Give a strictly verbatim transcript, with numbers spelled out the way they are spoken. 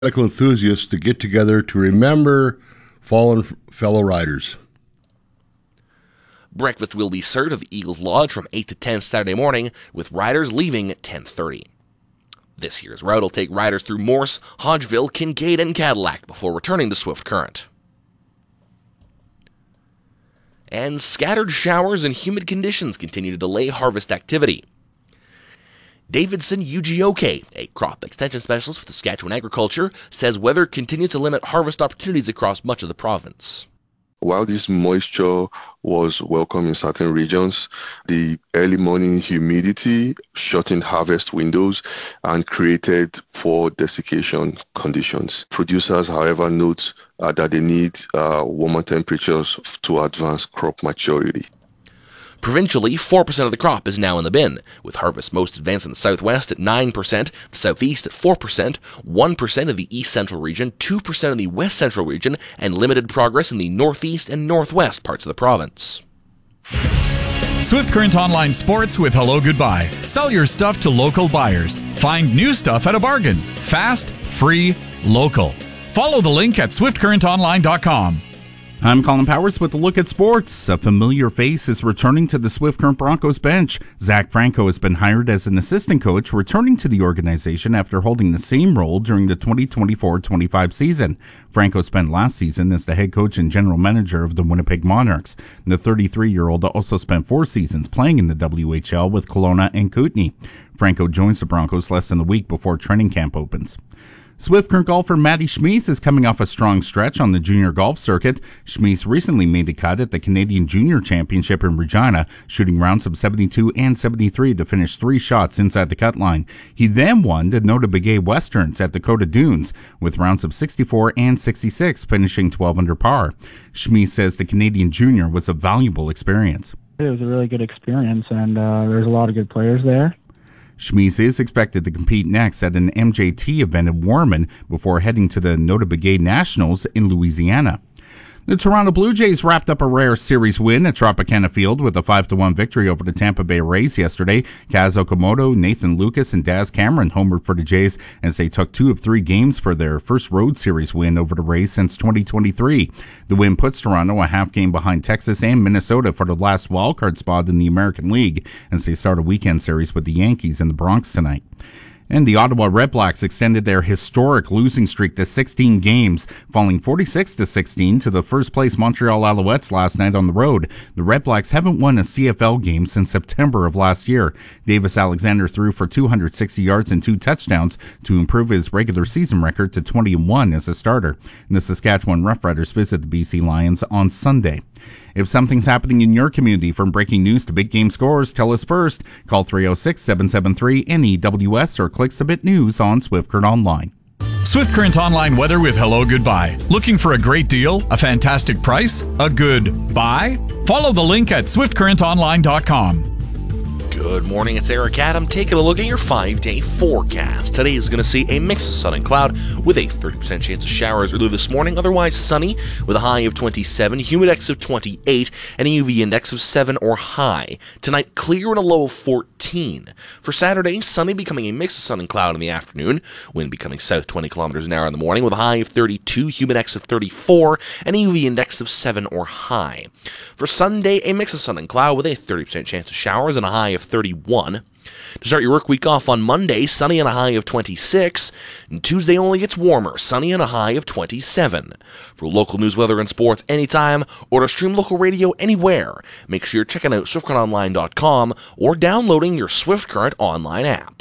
medical enthusiasts to get together to remember fallen fellow riders. Breakfast will be served at the Eagles Lodge from eight to ten Saturday morning, with riders leaving at ten thirty. This year's route will take riders through Morse, Hodgeville, Kincaid, and Cadillac before returning to Swift Current. And scattered showers and humid conditions continue to delay harvest activity. Davidson Ugioke, a crop extension specialist with Saskatchewan Agriculture, says weather continues to limit harvest opportunities across much of the province. While this moisture was welcome in certain regions, the early morning humidity shortened harvest windows and created poor desiccation conditions. Producers, however, note uh, that they need uh, warmer temperatures to advance crop maturity. Provincially, four percent of the crop is now in the bin, with harvest most advanced in the southwest at nine percent, the southeast at four percent, one percent in the east central region, two percent in the west central region, and limited progress in the northeast and northwest parts of the province. Swift Current Online Sports with Hello Goodbye. Sell your stuff to local buyers. Find new stuff at a bargain. Fast, free, local. Follow the link at swift current online dot com. I'm Colin Powers with a look at sports. A familiar face is returning to the Swift Current Broncos bench. Zach Franco has been hired as an assistant coach, returning to the organization after holding the same role during the twenty twenty-four twenty-five season. Franco spent last season as the head coach and general manager of the Winnipeg Monarchs. The thirty-three-year-old also spent four seasons playing in the W H L with Kelowna and Kootenay. Franco joins the Broncos less than a week before training camp opens. Swift Current golfer Matty Schmies is coming off a strong stretch on the junior golf circuit. Schmies recently made the cut at the Canadian Junior Championship in Regina, shooting rounds of seventy-two and seventy-three to finish three shots inside the cut line. He then won the Notabegay Westerns at Dakota Dunes, with rounds of sixty-four and sixty-six, finishing twelve under par. Schmies says the Canadian Junior was a valuable experience. It was a really good experience, and uh, there's a lot of good players there. Schmies is expected to compete next at an M J T event in Warman before heading to the Notabegay Nationals in Louisiana. The Toronto Blue Jays wrapped up a rare series win at Tropicana Field with a five to one victory over the Tampa Bay Rays yesterday. Kaz Okamoto, Nathan Lucas, and Daz Cameron homered for the Jays as they took two of three games for their first road series win over the Rays since twenty twenty-three. The win puts Toronto a half game behind Texas and Minnesota for the last wildcard spot in the American League as they start a weekend series with the Yankees in the Bronx tonight. And the Ottawa Redblacks extended their historic losing streak to sixteen games, falling forty-six to sixteen to the first-place Montreal Alouettes last night on the road. The Redblacks haven't won a C F L game since September of last year. Davis Alexander threw for two hundred sixty yards and two touchdowns to improve his regular season record to twenty and one as a starter. And the Saskatchewan Roughriders visit the B C Lions on Sunday. If something's happening in your community, from breaking news to big game scores, tell us first. Call three oh six, seven seven three, N E W S or click Submit News on Swift Current Online. Swift Current Online weather with Hello Goodbye. Looking for a great deal, a fantastic price, a good buy? Follow the link at swift current online dot com. Good morning, it's Eric Adam taking a look at your five-day forecast. Today is going to see a mix of sun and cloud with a thirty percent chance of showers early this morning, otherwise sunny with a high of twenty-seven, humidex of twenty-eight, and a U V index of seven or high. Tonight, clear and a low of fourteen. For Saturday, sunny becoming a mix of sun and cloud in the afternoon, wind becoming south twenty kilometers an hour in the morning with a high of thirty-two, humidex of thirty-four, and a U V index of seven or high. For Sunday, a mix of sun and cloud with a thirty percent chance of showers and a high of thirty-one. To start your work week off on Monday, sunny and a high of twenty-six. And Tuesday only gets warmer, sunny and a high of twenty-seven. For local news, weather, and sports anytime, or to stream local radio anywhere, make sure you're checking out swift current online dot com or downloading your Swift Current online app.